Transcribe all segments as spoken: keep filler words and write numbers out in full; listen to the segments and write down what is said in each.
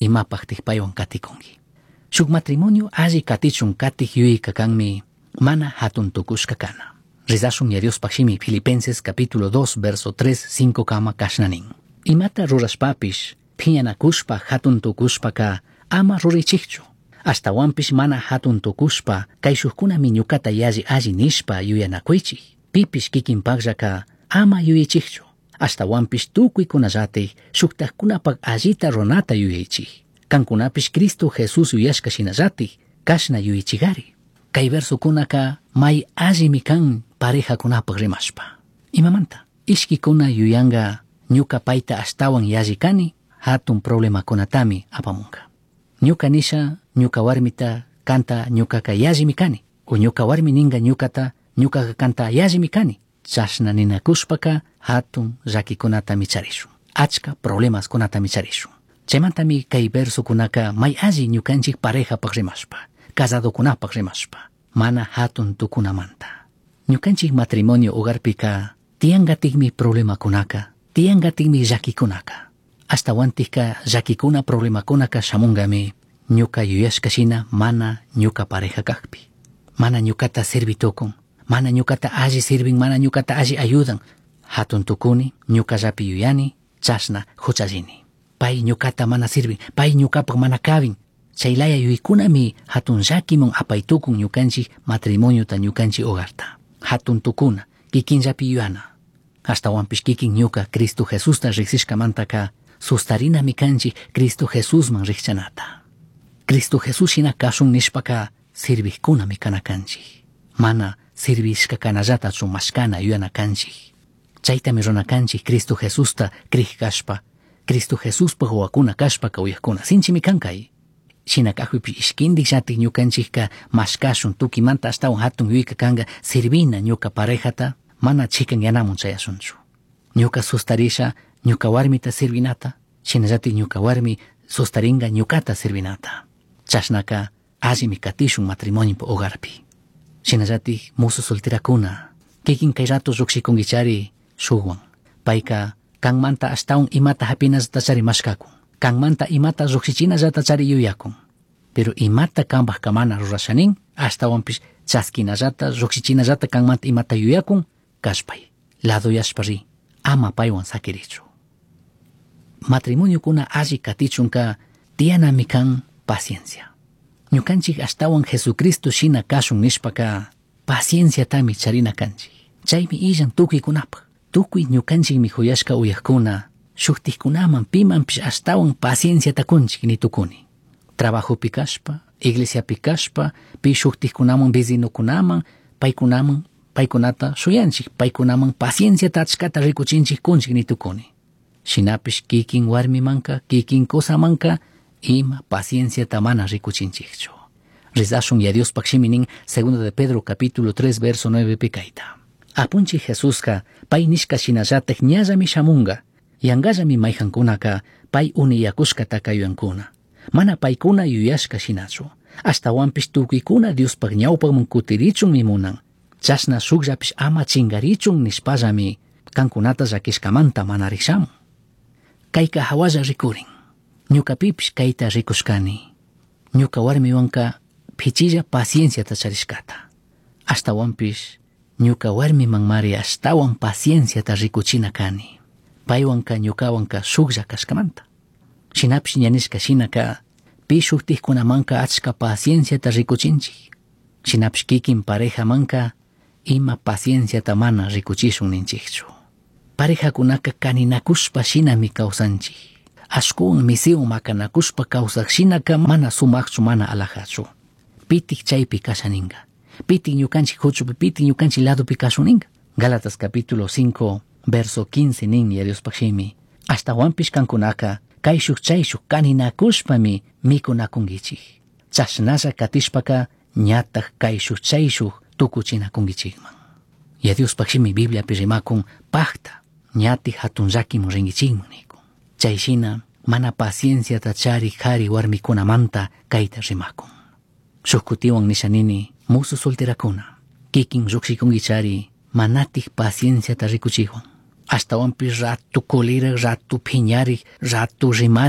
imapaq paywan katikunki. Shuk matrimonio alli katichun katik yuyka kanmi mana hatun tukushka kana. Rizashun ya Dios pakshimi Filipenses capítulo dos verso tres cinco kama kashnanin. Imata rurashpapish phiñanakushpa hatun tukushpaka ama rurichikchu. Hasta wampish mana hatun tukushpa kayshukkuna miñukata yaji alli nishpa yuyanakuychik. Pipish kikinpaqllaka ama yuyichikchu. Hasta wampish tukuykunallati shuktakkunapak allita ronata yuyaychik. Kankunapish Cristo Jesús yuyashka shinallati kashna yuyichigari. Kay versukunaka may allimi kan parejakunapak rimashpa. Imamanta ishkikuna yuyanga ñuka payta ashtawan yallikani hatun problemakunatami apamunka. Ñuka nisha ñuka warmita kanta ñukaka yallimi kani. O ñuka warmi ninga ñukata ñukaka kanta yallimi kani. Chashna ninakushpaka hatun llakikunata micharishun. Achka problemas kunata micharishun. Chaymantami kay versukunaka may alli ñukanchik parejapak rimashpa. Casadokunapak rimashpa. Mana hatun tukunamanta. Ñukanchik matrimonio hogarpika tiyangatikmi problemakunaka. Tiyangatikmi llakikunaka. Hasta wantika llakikuna problemakunaka shamungami ñuka yuyashkashina mana ñuka pareja kakpi. Mana ñukata servitukun. Mana ñukata alli sirvin, mana ñukata alli ayudan. Hatun tukuni, ñuka llapi yuyani, chashna huchallini. Pay ñukata mana sirvin, pay ñukapak mana kabin. Chaylaya yuykunami hatun llakimun apaytukun ñukanchik matrimonio ta ñukanchik hogarta. Hatun tukuna, kikin llapi yuyana. Hasta wampish kikin ñuka Cristo Jesusta riksishkamantaka sustarina mikanchik Cristo Jesusman rikchanata. Cristo Jesus shina kashun nishpaka sirvikuna mikanakanchik. Mana sirvishka kanallata mashkana yuyanakanchik. Chaytami runakanchik Cristo Jesusta krikashpa, Cristo Jesuspa huwakuna kashpaka uyakkuna sinchimi kankay. Shina kahuipi ishkindik llatik ñukanchikka mashkashun tukimanta astawan hatun yuyka kanga sirvina ñuka parejata mana chikan yanamun chayasunchu. Ñuka sustarisha ñuka warmita sirvinata, shina llatik ñuka warmi sustaringa ñukata sirvinata. Chashnaka allimi katishun matrimonio hogarpi. Shinallatik musu solterakuna kikin kay rato llukshikunkichari shukwan. Payka kanmanta astawan imata hapinallata chari mashkakun. Kanmanta imata lluksichinallata chari yuyakun. Pero imata kanpaq kamana rurashanin astawanpish chaskinallata lluksichinallata kanmanta imata yuyakun kashpay. Ladoyashpari ama paywan sakirichu. Matrimonio kuna alli katichunka tiyanami kan paciencia. Ñukanchik astawan Jesucristo shina kashun nishpaka paciencia tami charina kanchik. Chaymi illan tukuykunapaq. Tukuy ñukanchikmi huyashka uyakkuna shuktikkunaman pimanpish astawan paciencia takunchik nitukuni. Trabajo pikashpa, iglesia pikashpa, pi shuktikkunaman vecinokunaman, paykunaman, paykunata shuyanchik, paykunaman paciencia tachkata rikuchinchik kunchik nitukuni. Shinapish kikin warmimanka, kikin kosamanka, ima paciencia tamana rikuchinchikchu. Rizashun ya Dios pakshiminin segundo de Pedro capítulo tres verso nueve pikaita. Apunchi Jesuska pay nishka shinallatek ñallami shamunga. Yangallami mayjankunaka pay uniyakushka kayuyankuna. Mana paykuna yuyashka shinachu. Hasta wampish tukuykuna Diospak ñawpakman kutirichun mimunan. Chashna shukllapish ama chingarichun nishpallami kankunata llakishkamanta mana rishamun. Kayka hawalla rikurin. Ñuka pipish kayta rikushkani. Ñuka warmiwanka pichilla paciencia tacharishkata. Hasta wampish ñuka warmiman mari astawan paciencia ta rikuchina kani. Paywanka ñukawanka shuklla kashkamanta. Shinapish ñanishka shinaka pi shuktikkunamanka achka paciencia ta rikuchinchik. Shinapish kikin pareja manka ima paciencia ta mana rikuchishun ninchikchu. Parejakunaka kaninakushpa shinami kawsanchik. Ashkuwan misiwan makanakushpa kawsak shinaka mana sumakchu mana alajachu. Pitik chaypi kashaninga. Pitik ñukanchik huchupi, pitik ñukanchik ladopi kashuninga. Galatas capítulo cinco verso quince nin ya Dios pakshimi. Hasta wampish kankunaka kayshuk chayshuk kaninakushpami mikunakungichik. Chashnalla katishpaka ñatak kayshuk chayshuk tukuchinakungichikman. Ya Dios pakshimi Biblia pirimakun pakta ñati hatun llakimun ringichikman nikun. Chayshina mana paciencia tachari kari warmikunamanta kayta rimakun. Shukutiwan nishanini musu solterakuna. Kikin llukshikunkichari manatik paciencia ta rikuchiwan. Hasta wampi ratu kolira, ratu piñari, ratu rimari,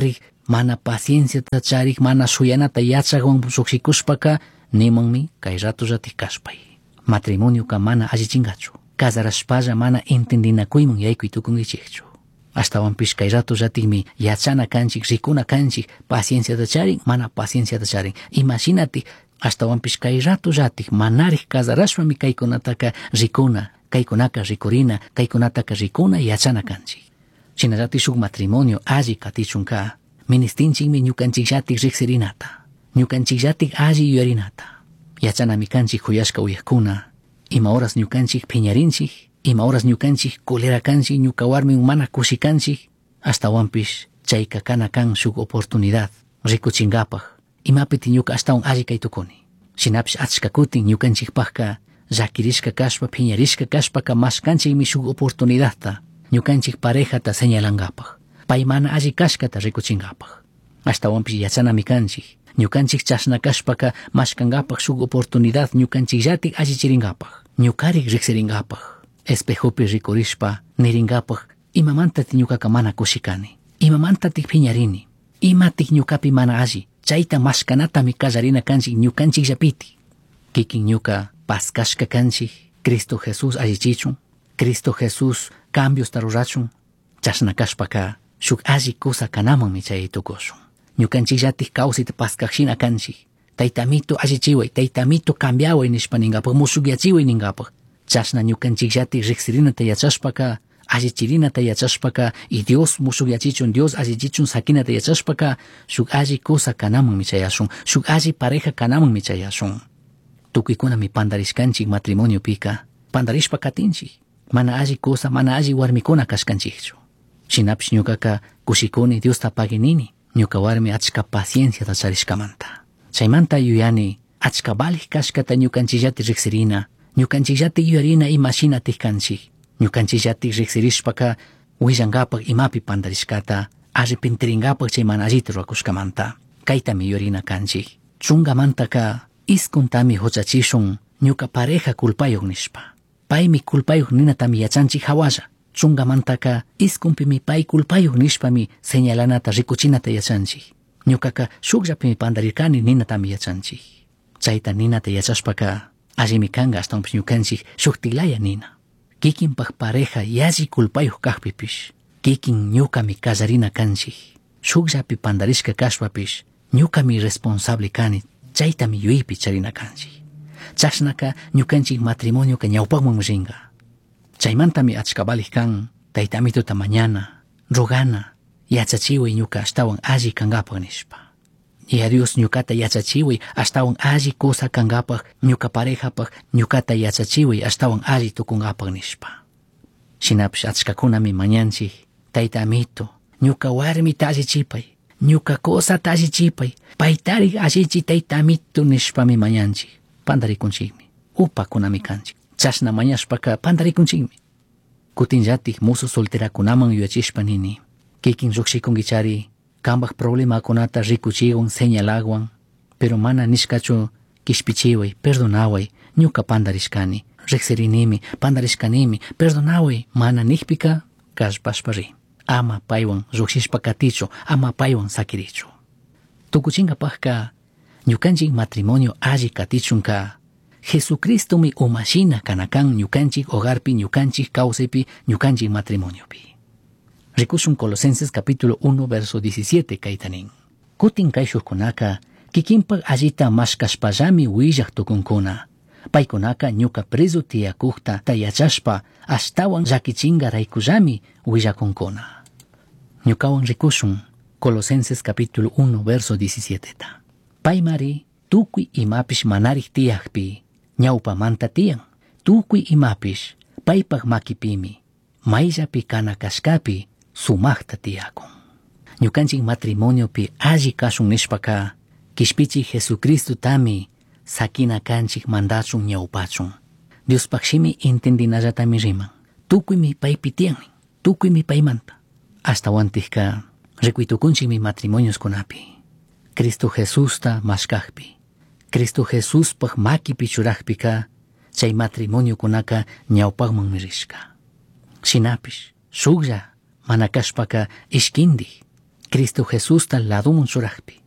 mana paciencia tacharik, mana suyanata yachagwan suksikushpaka, nimanmi kay rato ratik kashpay. Matrimonio ka mana allichingachu. Casarashpalla mana entendinakuyman yaykuy tukungichikchu. Ashtawanpish kay rato ratikmi yachana kanchik, rikuna kanchik, paciencia tacharin, mana paciencia tacharin. Imaginati, ashtawanpish kay rato ratik manarik casarashpami kaykunataka rikuna, kaykunaka rikurina, kaykunataka rikuna yachana kanchik. Shinarati shuk matrimonio alli katichunka, ministinchikmi ñukanchikllatik riksirinata, ñukanchikllatik alli yuyarinata. Yachanami kanchik kuyashka uyakkuna, ima horas ñukanchik piñarinchik, ima horas ñukanchik kolera kanchik, ñuka warmin mana kushi kanchik, ashtawanpish chayka kana kan shuk oportunidad rikuchinkapaj, imapiti ñuka ashtawan alli kaytukuni. Shinapish achka kutin ñukanchikpajka llakirishka kashpa, piñarishka kashpaka mashkanchikmi shuk oportunidadta ñukanchik parejata señalankapaj, pay mana alli kashkata rikuchinkapaj. Ashtawanpish yachanami kanchik, ñukanchik chashna kashpaka mashkankapaj shuk oportunidad ñukanchikllatik allichirinkapaj, ñukarik riksirinkapaj, espejopi rikurishpa nirinkapaj, imamantati ñukaka mana kushikani, imamantatik piñarini, imatik ñukapi mana alli, chayta mashkanatami kallarina kanchik ñukanchikllapiti. Kikin ñuka paskashka kanchik, Cristo Jesús allichichun, Cristo Jesús cambios tarurachun, chashna kashpaka shuk alli cosa kanamanmi chay tukushun. Ñukanchikllatik kawsita paskakshina kanchik, taytamito allichiway, taytamito cambiaway nishpa ninkapaj, musukyachivay ninkapaj. Chashna ñukanchikllatik riksirinata yachashpaka, allichirinata yachashpaka, y Dios musukyachichun, Dios allichichun sakinata yachashpaka, shuk alli cosa kanamanmi chayashun, shuk alli pareja kanamanmi chayashun. Tukuykunami pandarishkanchik matrimonio pika, pandarishpa katinchik, mana alli cosa, mana alli warmikuna kashkanchikchu. Shinapish ñukaka kushikuni Diosta paginini, ñuka warmi achka paciencia tacharishkamanta. Chaymanta yuyani achka balik kashkata ñukanchikllatik riksirina, ñukanchikllatik yuyarina imashinatik kanchik, ñukanchikllatik riksirishpaka willankapaj imapi pandarishkata, arrepentirinkapaj chay mana allita rurakushkamanta, kaytami yuyarina kanchik. Chunkamantaka iskuntami huchachishun ñuka pareja culpayuq nishpa, paymi culpayuq ninatami yachanchik hawalla. Chunkamantaka iskumpimi pay culpayuq nishpami señalanata rikuchinata yachanchik, ñukaka shukllapimi pandarirkani ninatami yachanchik. Chayta ninata yachashpaka allimi kanka ashtawanpish ñukanchik shuktiklaya nina. Kikinpaj pareja yalli culpayuq kaqpipish, kikin ñukami kallarina kanchik, shukllapi pandarishka kashpapish ñukami responsable kani, chaytami yuypi charina kanchik. Chashnaka ñukanchik matrimonioka ñawpakman rinka. Chaymantami achka balik kan, taytamituta mañana, rogana, yachachiway ñuka ashtawan alli kankapaj nishpa. Y a Dios ñukata yachachiway ashtawan alli cosa kankapaj, ñuka parejapaj ñukata yachachiway ashtawan alli tukunkapaj nishpa. Shinapish achkakunami mañanchik, taytamito, ñuka warmita allichipay, ñuka cosata allichipay, paytarik allichi taytamito nishpami mañanchik, pandarikunchikmi, upakunami kanchik. Chashna mañashpaka pandarikunchikmi. Kutinllatik musu solterakunaman yuyachishpa nini, kikin llukshikunkichari kanpak problemakunata rikuchiwan señalagwan, pero mana nishkachu kishpichiway, perdonaway, ñuka pandarishkani, riksirinimi, pandarishkanimi, perdonaway, mana nikpika kashpashpari, ama paywan llukshishpa katichu, ama paywan sakirichu. Tukuchinkapajka ñukanchik matrimonio alli katichunka, Jesucristo mi umashina kanakan ñukanchik hogarpi, ñukanchik kawsaypi, ñukanchik matrimoniopi. Rikushun Colosenses capítulo uno verso diecisiete kaytanin. Kutin kayshukunaka kikinpak allita mashkashpallami willak tukunkuna. Paykunaka ñuka preso tiyakukta tayachashpa ashtawan llakichinga raykullami willakunkuna. Ñukawan rikushun Colosenses capítulo uno verso diecisiete ta. Paymari tukuy imapish manarik tiyakpi ñawpamanta tiyan, tukuy imapish paypak makipimi, mayllapi kana kashkapi sumakta tiyakun. Ñukanchik matrimoniopi alli kashun nishpaka, kishpichik Jesucristo tami sakina kanchik mandachun ñawpachun. Diospakshimi entendinallatami riman, tukuymi paypi tiyannin, tukuymi paymanta. Ashtawantikka rikuitukunchikmi matrimonios kunapi, Cristo Jesusta mashkakpi, Cristo Jesús paj makipi churakpika, chay matrimonio kunaka ñawpakman mirishka. Shinapish, shuklla manakashpaka ishkindi, Cristo Jesús tal lado munsurajpi.